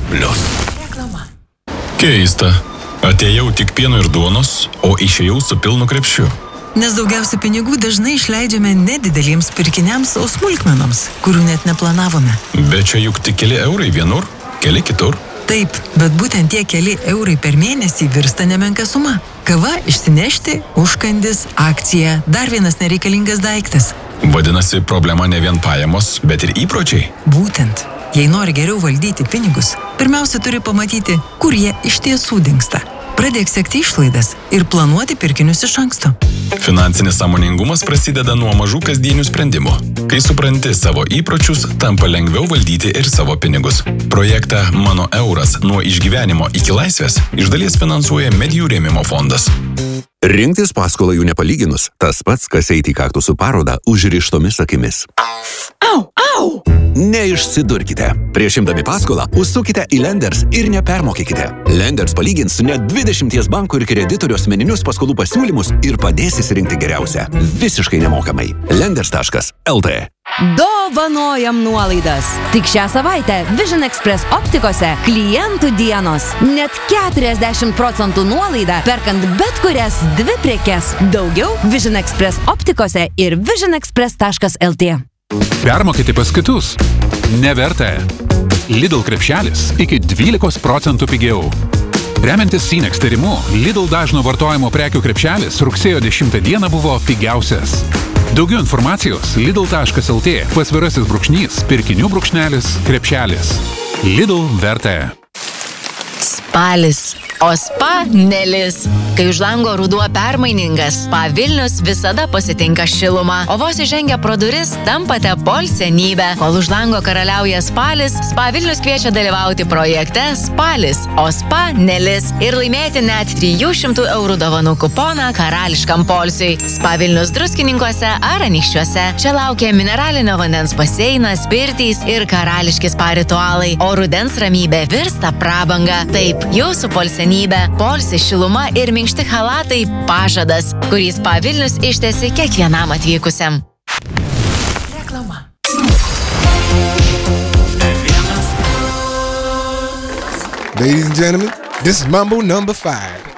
Plius. Reklama. Keista. Atėjau tik pieno ir duonos, o išėjau su pilnu krepšiu. Nes daugiausia pinigų dažnai išleidžiame nedideliems pirkiniams, o smulkmenoms, kurių net neplanavome. Bet čia juk tik keli eurai vienur, keli kitur. Taip, bet būtent tie keli eurai per mėnesį virsta nemenka suma. Kava išsinešti, užkandis, akcija, dar vienas nereikalingas daiktas. Vadinasi, problema ne vien pajamos, bet ir įpročiai. Būtent, jei nori geriau valdyti pinigus, pirmiausia turi pamatyti, kur jie iš tiesų dingsta. Pradėk sekti išlaidas ir planuoti pirkinius iš anksto. Finansinis sąmoningumas prasideda nuo mažų kasdienių sprendimų. Kai supranti savo įpročius, tampa lengviau valdyti ir savo pinigus. Projektą Mano euras nuo išgyvenimo iki laisvės iš dalies finansuoja Medijų rėmimo fondas. Rinktis paskolą jų nepalyginus, tas pats, kas eiti į kaktusų parodą užrištomis akimis. Au, au! Neišsidurkite. Prieš imdami paskolą, užsukite į Lenders ir nepermokykite. Lenders palygins net 20 bankų ir kreditorių asmeninius paskolų pasiūlymus ir padės įsirinkti geriausią. Visiškai nemokamai. Lenders.lt. Dovanojam nuolaidas. Tik šią savaitę Vision Express optikose klientų dienos. Net 40% nuolaida, perkant bet kurias 2 prekes. Daugiau Vision Express optikose ir visionexpress.lt. Permokyti pas kitus. Neverta. Lidl krepšelis iki 12% pigiau. Remiantis Sinex tyrimu, Lidl dažno vartojimo prekių krepšelis rugsėjo 10 dieną buvo pigiausias. Daugiau informacijos lidl.lt / pirkinių / krepšelis. Lidl verta. Spalis, o spa nelis. Kai už lango ruduo permainingas, Spa Vilnius visada pasitinka šilumą, o vos įžengę pro duris tampate polsenybę. Kol už lango karaliauja spalis, Spa Vilnius kviečia dalyvauti projekte Spalis, o spa nelis ir laimėti net 300 eurų dovanų kuponą karališkam polsiui. Spa Vilnius Druskininkuose ar Anykščiuose. Čia laukia mineralinio vandens baseinas, pirtys ir karališki spa ritualai, o rudens ramybė virsta prabanga. Taip, jūsų polsenybė, polsi, šiluma ir minkšti halatai pažadas, kurį Spa Vilnius ištesi kiekvienam atvykusiam. Reklama. Ladies and gentlemen, this is Mambo number 5.